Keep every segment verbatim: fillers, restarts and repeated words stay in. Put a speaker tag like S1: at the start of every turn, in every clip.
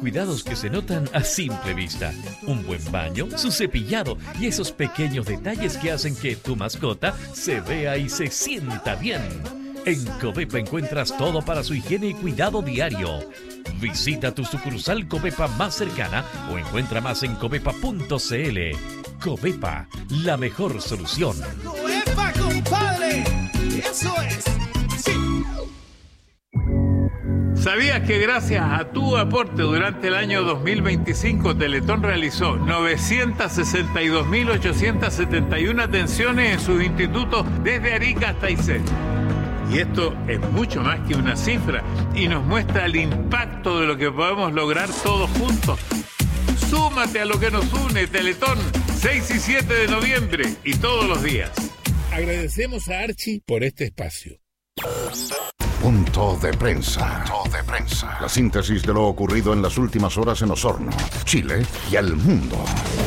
S1: cuidados que se notan a simple vista. Un buen baño, su cepillado y esos pequeños detalles que hacen que tu mascota se vea y se sienta bien. En Covepa encuentras todo para su higiene y cuidado diario. Visita tu sucursal Covepa más cercana o encuentra más en covepa punto cl. Covepa, la mejor solución.
S2: ¡Covepa, compadre! ¡Eso es! ¡Sí!
S3: ¿Sabías que gracias a tu aporte durante el año dos mil veinticinco Teletón realizó novecientas sesenta y dos mil ochocientas setenta y una atenciones en sus institutos desde Arica hasta Aysén? Y esto es mucho más que una cifra y nos muestra el impacto de lo que podemos lograr todos juntos. Súmate a lo que nos une, Teletón, seis y siete de noviembre y todos los días.
S4: Agradecemos a Archie por este espacio.
S5: Punto de prensa. Punto de prensa. La síntesis de lo ocurrido en las últimas horas en Osorno, Chile y el mundo.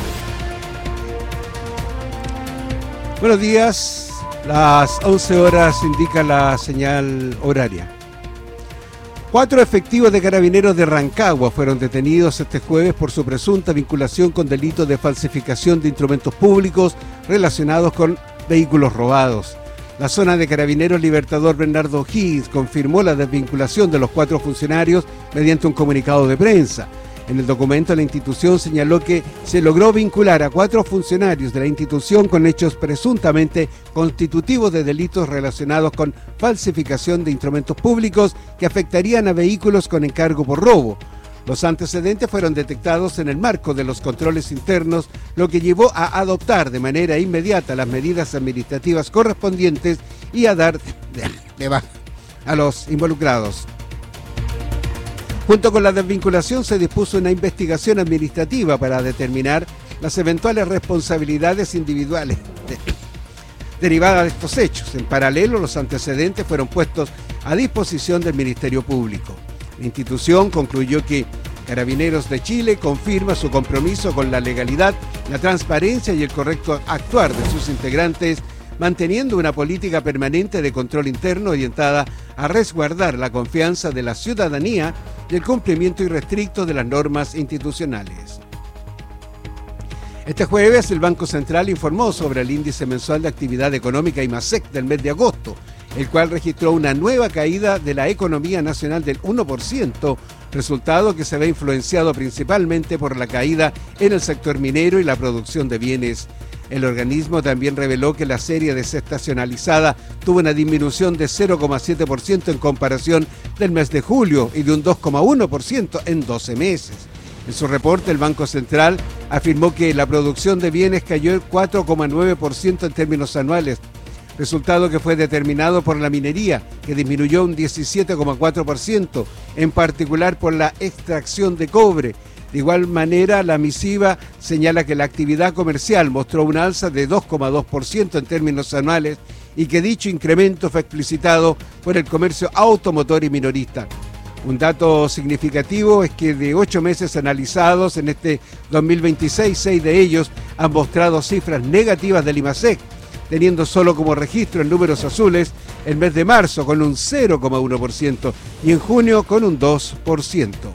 S6: Buenos días. Las once horas indica la señal horaria. Cuatro efectivos de carabineros de Rancagua fueron detenidos este jueves por su presunta vinculación con delitos de falsificación de instrumentos públicos relacionados con vehículos robados. La zona de Carabineros Libertador Bernardo Higgins confirmó la desvinculación de los cuatro funcionarios mediante un comunicado de prensa. En el documento, la institución señaló que se logró vincular a cuatro funcionarios de la institución con hechos presuntamente constitutivos de delitos relacionados con falsificación de instrumentos públicos que afectarían a vehículos con encargo por robo. Los antecedentes fueron detectados en el marco de los controles internos, lo que llevó a adoptar de manera inmediata las medidas administrativas correspondientes y a dar de, de baja a los involucrados. Junto con la desvinculación se dispuso una investigación administrativa para determinar las eventuales responsabilidades individuales de, derivadas de estos hechos. En paralelo, los antecedentes fueron puestos a disposición del Ministerio Público. La institución concluyó que Carabineros de Chile confirma su compromiso con la legalidad, la transparencia y el correcto actuar de sus integrantes, manteniendo una política permanente de control interno orientada a resguardar la confianza de la ciudadanía y el cumplimiento irrestricto de las normas institucionales. Este jueves, el Banco Central informó sobre el índice mensual de actividad económica IMASEC del mes de agosto, el cual registró una nueva caída de la economía nacional del uno por ciento, resultado que se ve influenciado principalmente por la caída en el sector minero y la producción de bienes. El organismo también reveló que la serie desestacionalizada tuvo una disminución de cero coma siete por ciento en comparación del mes de julio y de un dos coma uno por ciento en doce meses. En su reporte, el Banco Central afirmó que la producción de bienes cayó cuatro coma nueve por ciento en términos anuales, resultado que fue determinado por la minería, que disminuyó un diecisiete coma cuatro por ciento, en particular por la extracción de cobre. De igual manera, la misiva señala que la actividad comercial mostró un alza de dos coma dos por ciento en términos anuales y que dicho incremento fue explicitado por el comercio automotor y minorista. Un dato significativo es que de ocho meses analizados en este dos mil veintiséis, seis de ellos han mostrado cifras negativas del IMASEC, teniendo solo como registro en números azules el mes de marzo con un cero coma uno por ciento y en junio con un dos por ciento.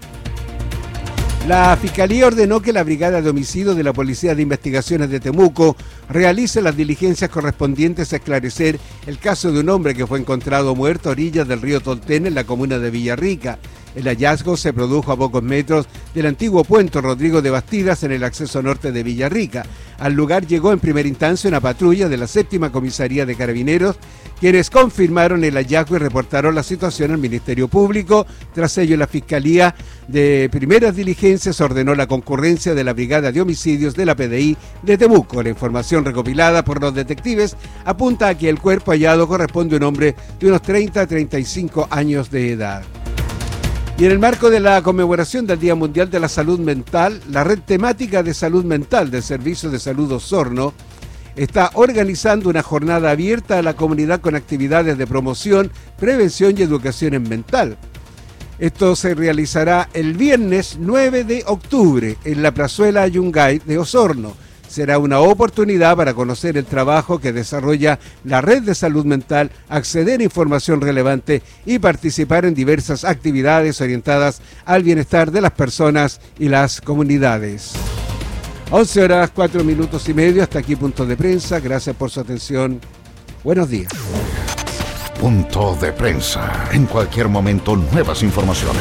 S6: La Fiscalía ordenó que la Brigada de Homicidio de la Policía de Investigaciones de Temuco realice las diligencias correspondientes a esclarecer el caso de un hombre que fue encontrado muerto a orillas del río Tolten en la comuna de Villarrica. El hallazgo se produjo a pocos metros del antiguo puente Rodrigo de Bastidas en el acceso norte de Villarrica. Al lugar llegó en primera instancia una patrulla de la séptima comisaría de Carabineros, quienes confirmaron el hallazgo y reportaron la situación al Ministerio Público. Tras ello, la Fiscalía de Primeras Diligencias ordenó la concurrencia de la Brigada de Homicidios de la P D I de Temuco. La información recopilada por los detectives apunta a que el cuerpo hallado corresponde a un hombre de unos treinta a treinta y cinco años de edad. Y en el marco de la conmemoración del Día Mundial de la Salud Mental, la Red Temática de Salud Mental del Servicio de Salud Osorno está organizando una jornada abierta a la comunidad con actividades de promoción, prevención y educación en mental. Esto se realizará el viernes nueve de octubre en la Plazuela Yungay de Osorno. será una oportunidad para conocer el trabajo que desarrolla la Red de Salud Mental, acceder a información relevante y participar en diversas actividades orientadas al bienestar de las personas y las comunidades. once horas, cuatro minutos y medio, hasta aquí Punto de Prensa. Gracias por su atención. Buenos días.
S5: Punto de Prensa. En cualquier momento, nuevas informaciones.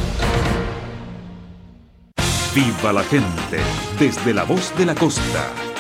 S7: Viva la gente, desde la voz de la costa.